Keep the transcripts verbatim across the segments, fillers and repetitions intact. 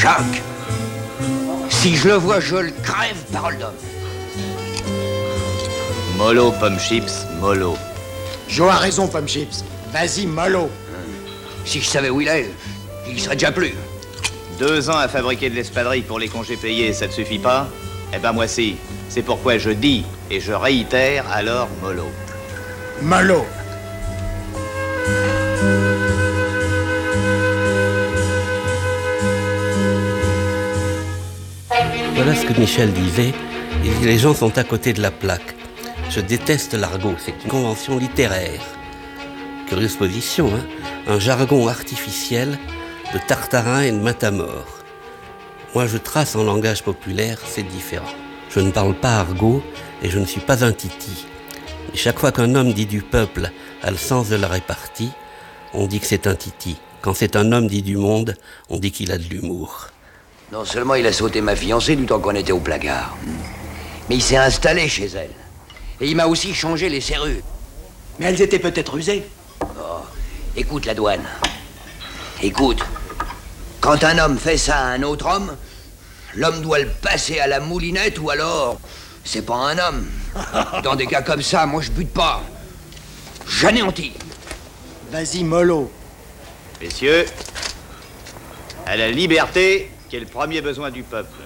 Jacques, si je le vois, je le crève, parole d'homme. Mollo, pomme chips, mollo. Joe a raison, pomme chips. Vas-y, mollo. Si je savais où il est, il serait déjà plus. Deux ans à fabriquer de l'espadrille pour les congés payés, ça te suffit pas? Eh ben moi si. C'est pourquoi je dis et je réitère alors mollo. Mollo. Voilà ce que Michel disait. Il dit, les gens sont à côté de la plaque. Je déteste l'argot, c'est une convention littéraire. Curieuse position, hein? Un jargon artificiel de Tartarin et de Matamor. Moi, je trace en langage populaire, c'est différent. Je ne parle pas argot et je ne suis pas un titi. Mais chaque fois qu'un homme dit du peuple a le sens de la répartie, on dit que c'est un titi. Quand c'est un homme dit du monde, on dit qu'il a de l'humour. Non seulement il a sauté ma fiancée du temps qu'on était au placard, mais il s'est installé chez elle. Et il m'a aussi changé les serrures. Mais elles étaient peut-être usées. Oh, écoute la douane. Écoute. Quand un homme fait ça à un autre homme, l'homme doit le passer à la moulinette ou alors c'est pas un homme. Dans des cas comme ça, moi je bute pas. J'anéantis. Vas-y, mollo. Messieurs, à la liberté qui est le premier besoin du peuple.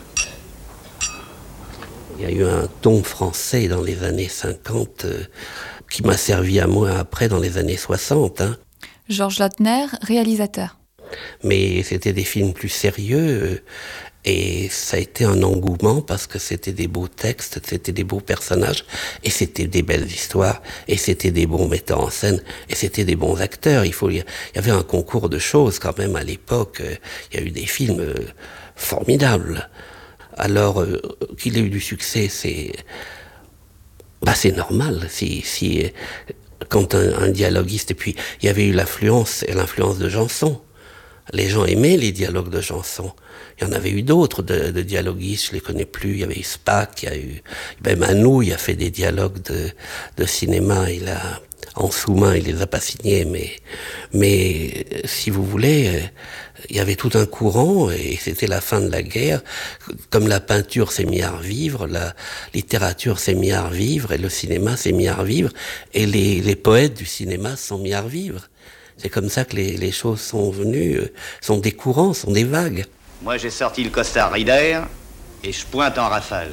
Il y a eu un ton français dans les années cinquante euh, qui m'a servi à moi après dans les années soixante. Hein. Georges Lautner, réalisateur. Mais c'était des films plus sérieux euh, et ça a été un engouement parce que c'était des beaux textes, c'était des beaux personnages et c'était des belles histoires et c'était des bons metteurs en scène et c'était des bons acteurs. Il faut, il y avait un concours de choses quand même à l'époque. Euh, il y a eu des films euh, formidables. Alors, euh, qu'il ait eu du succès, c'est, bah, c'est normal. Si, si, quand un, un dialoguiste, et puis il y avait eu l'affluence, l'influence de Janson. Les gens aimaient les dialogues de Janson. Il y en avait eu d'autres de, de dialoguistes, je les connais plus. Il y avait eu Spack, il y a eu, ben Manou, il a fait des dialogues de, de cinéma. Il a, en sous-main, il les a pas signés, mais, mais si vous voulez, il y avait tout un courant et c'était la fin de la guerre. Comme la peinture s'est mise à revivre, la littérature s'est mise à revivre et le cinéma s'est mis à revivre et les, les poètes du cinéma se sont mis à revivre. C'est comme ça que les, les choses sont venues, euh, sont des courants, sont des vagues. Moi j'ai sorti le costard Rider et je pointe en rafale.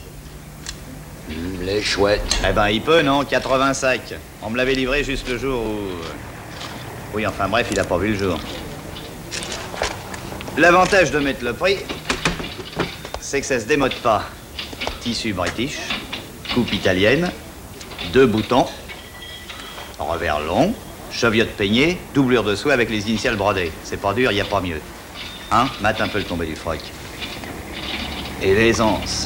Mmh, les chouettes. Eh ben il peut, non? quatre-vingt-cinq. On me l'avait livré juste le jour où... Oui, enfin bref, il a pas vu le jour. L'avantage de mettre le prix, c'est que ça se démode pas. Tissu british, coupe italienne, deux boutons, revers long, cheviote peignée, doublure de soie avec les initiales brodées. C'est pas dur, y a pas mieux. Hein? Mate un peu le tombé du froc. Et l'aisance.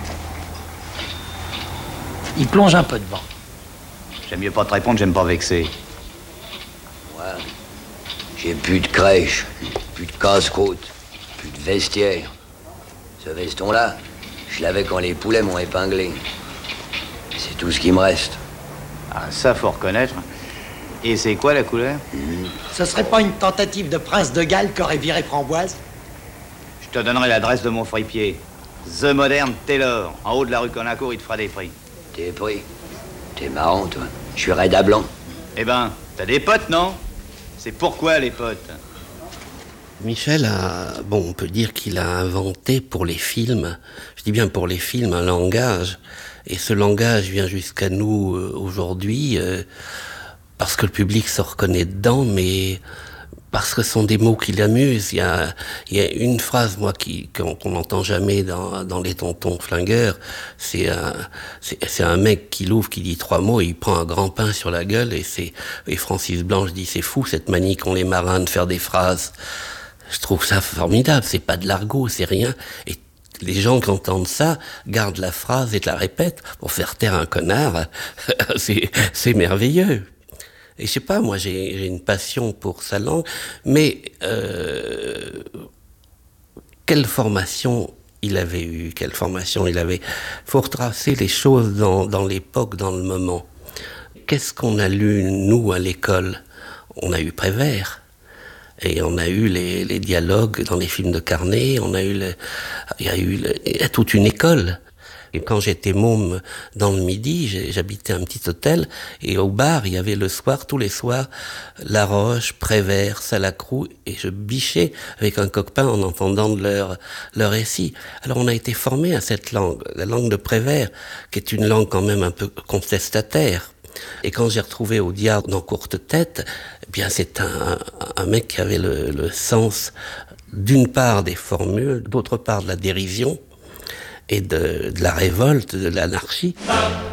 Il plonge un peu devant. J'aime mieux pas te répondre, j'aime pas vexer. Ouais. J'ai plus de crèche, plus de casse-côte, plus de vestiaire. Ce veston-là, je l'avais quand les poulets m'ont épinglé. C'est tout ce qui me reste. Ah, ça, faut reconnaître. Et c'est quoi la couleur? Mmh. Ce serait pas une tentative de prince de Galles qu'aurait viré Framboise? Je te donnerai l'adresse de mon fripier. The Modern Taylor. En haut de la rue Colincourt, il te fera des prix. Des prix? T'es marrant, toi. Je suis raide à blanc. Eh ben, t'as des potes, non? C'est pourquoi, les potes? Michel a, bon, on peut dire qu'il a inventé pour les films, je dis bien pour les films, un langage. Et ce langage vient jusqu'à nous euh, aujourd'hui... Euh, parce que le public se reconnaît dedans, mais parce que ce sont des mots qui l'amusent. Il y a, il y a une phrase, moi, qui, qu'on, qu'on n'entend jamais dans, dans les tontons flingueurs. C'est un, c'est, c'est un mec qui l'ouvre, qui dit trois mots, et il prend un grand pain sur la gueule, et c'est, et Francis Blanche dit, c'est fou, cette manie qu'ont les marins de faire des phrases. Je trouve ça formidable. C'est pas de l'argot, c'est rien. Et les gens qui entendent ça gardent la phrase et te la répètent pour faire taire un connard. c'est, c'est merveilleux. Et je sais pas, moi j'ai, j'ai une passion pour sa langue, mais euh, quelle formation il avait eu, quelle formation il avait. Faut retracer les choses dans, dans l'époque, dans le moment. Qu'est-ce qu'on a lu, nous, à l'école? On a eu Prévert. Et on a eu les, les dialogues dans les films de Carnet, on a eu, le, il y a eu, le, il y a toute une école. Et quand j'étais môme dans le Midi, j'habitais un petit hôtel, et au bar, il y avait le soir, tous les soirs, La Roche, Prévert, Salacrou, et je bichais avec un copain en entendant leur, leur récit. Alors on a été formé à cette langue, la langue de Prévert, qui est une langue quand même un peu contestataire. Et quand j'ai retrouvé Audiard dans Courte Tête, eh bien c'est un, un mec qui avait le, le sens d'une part des formules, d'autre part de la dérision, et de, de la révolte, de l'anarchie.